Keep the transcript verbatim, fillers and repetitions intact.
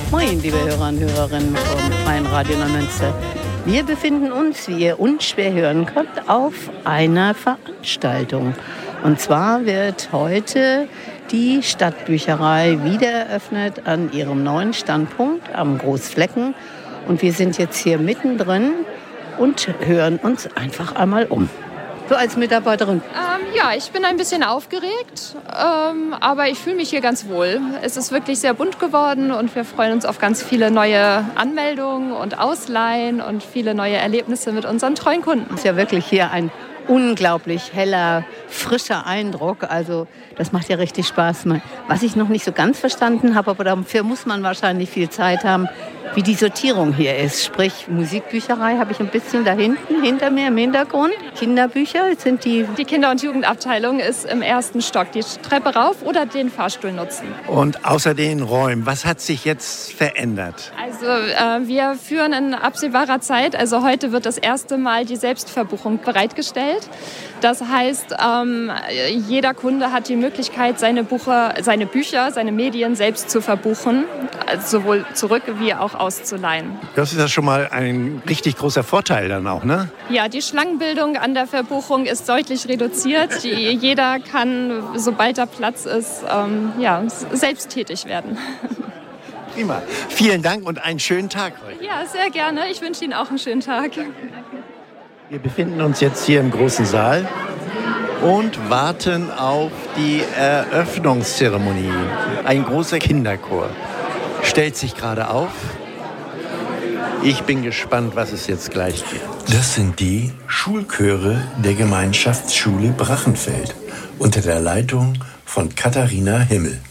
Moin, liebe Hörer und Hörerinnen vom Freien Radio Neumünster. Wir befinden uns, wie ihr unschwer hören könnt, auf einer Veranstaltung. Und zwar wird heute die Stadtbücherei wieder eröffnet an ihrem neuen Standpunkt am Großflecken. Und wir sind jetzt hier mittendrin und hören uns einfach einmal um. So als Mitarbeiterin. Ähm, ja, ich bin ein bisschen aufgeregt, ähm, aber ich fühle mich hier ganz wohl. Es ist wirklich sehr bunt geworden und wir freuen uns auf ganz viele neue Anmeldungen und Ausleihen und viele neue Erlebnisse mit unseren treuen Kunden. Es ist ja wirklich hier ein unglaublich heller, frischer Eindruck. Also das macht ja richtig Spaß. Was ich noch nicht so ganz verstanden habe, aber dafür muss man wahrscheinlich viel Zeit haben, wie die Sortierung hier ist. Sprich, Musikbücherei habe ich ein bisschen da hinten, hinter mir im Hintergrund. Kinderbücher sind die... Die Kinder- und Jugendabteilung ist im ersten Stock. Die Treppe rauf oder den Fahrstuhl nutzen. Und außer den Räumen, was hat sich jetzt verändert? Also äh, wir führen in absehbarer Zeit, also heute wird das erste Mal die Selbstverbuchung bereitgestellt. Das heißt, ähm, jeder Kunde hat die Möglichkeit, seine, Bucher, seine Bücher, seine Medien selbst zu verbuchen, also sowohl zurück wie auch auszuleihen. Das ist ja schon mal ein richtig großer Vorteil dann auch, ne? Ja, die Schlangenbildung an der Verbuchung ist deutlich reduziert. Die, jeder kann, sobald da Platz ist, ähm, ja, selbst tätig werden. Prima. Vielen Dank und einen schönen Tag heute. Ja, sehr gerne. Ich wünsche Ihnen auch einen schönen Tag. Wir befinden uns jetzt hier im großen Saal und warten auf die Eröffnungszeremonie. Ein großer Kinderchor stellt sich gerade auf. Ich bin gespannt, was es jetzt gleich gibt. Das sind die Schulchöre der Gemeinschaftsschule Brachenfeld unter der Leitung von Katharina Himmel.